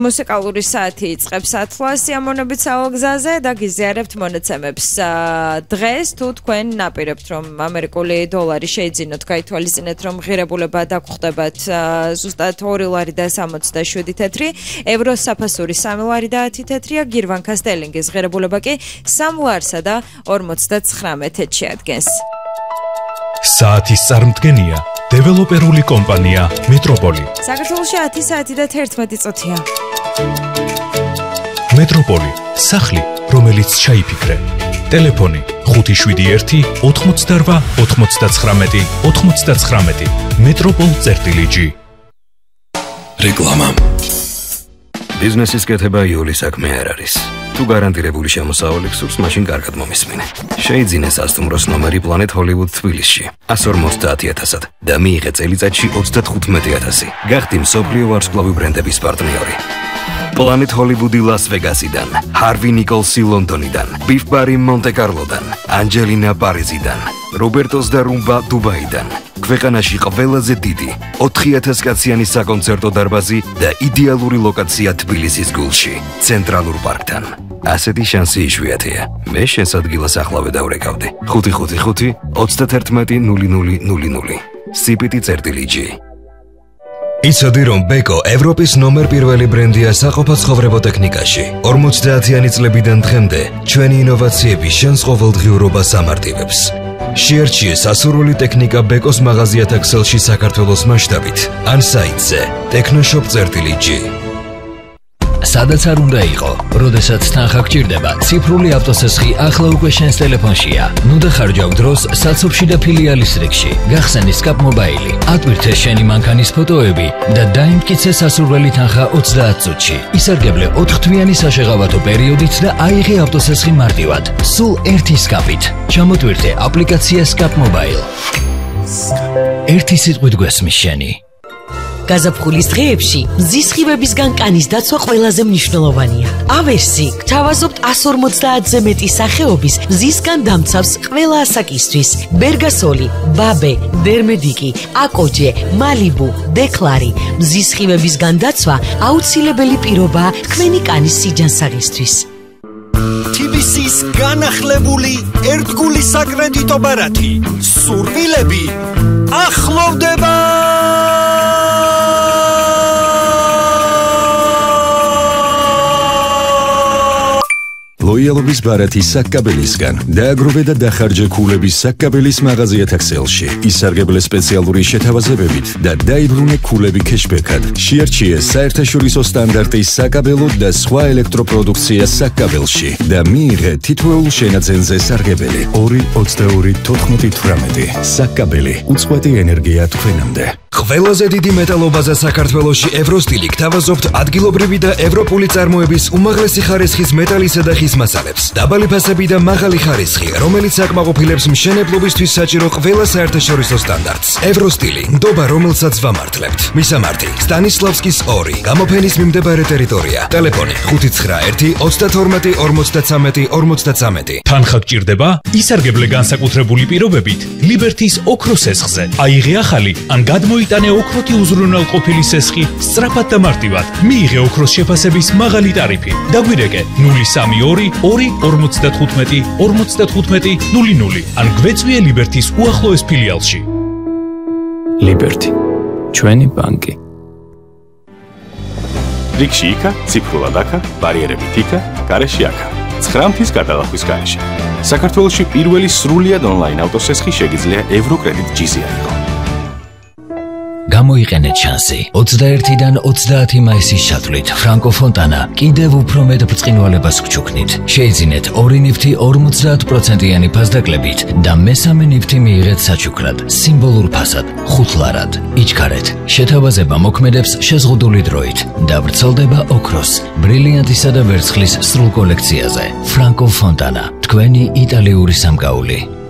მუსიკალური საათი იწყებს 10:00 სიამოვნებით სავალგზაზე და გიზიარებთ მონაცემებს. დღეს თუ თქვენ ნაპირებთ რომ ამერიკული დოლარი შეიძინოთ, გაითვალისწინეთ რომ ღირებულება დაგხვდებათ ზუსტად 2 ლარი და 67 თეთრი, ევრო საფასური 3 ლარი და 10 თეთრია, გირვანქა სტელინგის ღირებულება კი 3 ლარსა და 59 თეთრში ადგენს. საათის წარმდგენია დეველოპერული კომპანია მეტროპოლი. საქართველოში 10 საათი და 11 წუთია. მეტროპოლი, სახლი, რომელიც ჩაიფიქრე. ტელეფონი 571 88 99 99. metropol.gr. რეკლამა. ბიზნესის კეთება იული საქმე არ არის. თუ გარანტირებული შემოსავალი გსურს, მაშინ კარგად მომისმინე. შეიძინე სასტუმროს ნომერი Planet Hollywood თბილისში 150,000-ად და მიიღე წელიწადში 35,000. გახდი მსოფლიო ვარსკვლავი ბრენდების პარტნიორი. Planet Hollywood Las Vegasიდან, Harvey Nicholsi ლონდონიდან, Beef Bar მონტე-კარლოდან, Angelina პარიზიდან, Robertos და Rumba დუბაიდან. ქვეყანაში ყველაზე დიდი 4000 კაციანი საკონცერტო დარბაზი და იდეალური ლოკაცია თბილისის გულში, ცენტრალურ პარკთან. ასეთი შანსი იშვიათია. მე შენს ადგილას ახლავე დავრეკავდი. 555 31 0000. CPT.gr. იცოდი რომ ბეკო ევროპის ნომერ პირველი ბრენდია საყოფაცხოვრებო ტექნიკაში. 50-იანი წლებიდან დღემდე ჩვენი ინოვაციები შენს ყოველდღიურობას ამარტივებს. შეერჩიე სასურველი ტექნიკა ბეკოს მაღაზიათა ქსელში საქართველოს მასშტაბით ან საიტზე technoshop.gr. სადაც არ უნდა იყო, როდესაც თანხა გჭირდება, ციფრული ავტოსესხი ახლა უკვე შენს ტელეფონშია. ნუ დახარჯავ დროს საცობში და ფილიალის რიგში. გახსენი Scap Mobile, ატვირთე შენი მანქანის ფოტოები და დაიმტკიცე სასურველი თანხა 30 წუთში. ისარგებლე 4 თვიანი საშეღავათო პერიოდით და აიღე ავტოსესხი მარტივად. სულ ერთი Scap-ით. ჩამოტვირთე აპლიკაცია Scap Mobile. ერთი სიტყვით გვესმის შენი. გაზაფხულის დღეებში მზის სხივებისგან კანის დაცვა ყველაზე მნიშვნელოვანია. ავერსი გთავაზობთ 150-ზე მეტი სახეობის მზისგან დამცავს ყველა ასაკისთვის. ბერგასოლი, ბაბე, დერმედიკი, აკოჯე, მალიბუ, დეკლარი. მზის სხივებისგან დაცვა აუცილებელი პირობაა თქვენი კანის სიჯანსაღისთვის. TBC-ის განახლებული ერთგული საკრედიტო ბარათი. სურვილები ახლოვდება. ლოიალობის ბარათი საკაბელისგან დააგროვე და დახარჯე ქულების საკაბელის მაღაზიათა ქსელში. ისარგებლე სპეციალური შეთავაზებებით და დაიბრუნე ქულები кэშბექად. შეერჩიე საერთაშორისო სტანდარტის საკაბელო და სხვა ელექტროპროდუქცია საკაბელში და მიიღე თითოეულ შენაძენზე სარგებელი 2-22-98. საკაბელი უწყვეტი ენერგია თქვენამდე. ყველაზე დიდი მეტალობაზა საქართველოში ევროსტილი გთავაზობთ ადგილობრივი და ევროპული წარმოების უმაღლესი ხარისხის მეტალისა და ხის მასალებს. დაბალი ფასები და მაღალი ხარისხი, რომელიც აკმაყოფილებს მშენებლობისთვის საჭირო ყველა საერთაშორისო სტანდარტს. ევროსტილი, ნდობა რომელსაც ვამართლებთ. მისამართი: სტანისლავსკის 2, გამოფენის მიმდებარე ტერიტორია. ტელეფონი 591 32 53 53. თანხა გჭირდება? ისარგებლე განსაკუთრებული პირობებით ლიბერთის ოქროს სესხზე. აიღე ახალი ან იტანე ოქროთი უზრუნველყოფილი სესხი სწრაფად და მარტივად. მიიღე ოქროს შეფასების მაღალი ტარიფი. დაგვირეკე 032 2 55 00 ან გვეწვიე ლიბერთის უახლოეს ფილიალში. ლიბერთი, ჩვენი ბანკი. რიგში იქა, ციფრულად აქა, ბარიერებით იქა, გარეში აქა. 9 მთის გადალახვის გარეშე. საქართველოში პირველი სრულიად ონლაინ ავტოსესხი შეგიძლია ევროკრედიტ GZ აიღო. გამოიყენეთ შანსი. 21-დან 30 მაისის ჩათვლით ფრანკო ფონტანა კიდევ უფრო მეტ ბრწყინვალებას გჩუქნით. შეიძინეთ 2 ნიფთი 50%-იანი ფასდაკლებით და მესამე ნიფთი მიიღეთ საჩუქრად, სიმბოლურ ფასად, 5 ლარად. იჩქარეთ. შეთავაზება მოქმედებს შეზღუდული დროით და ვრცელდება ოქროს, ბრილიანტისა და ვერცხლის სრულ კოლექციაზე. ფრანკო ფონტანა, თქვენი იტალიური სამკაული.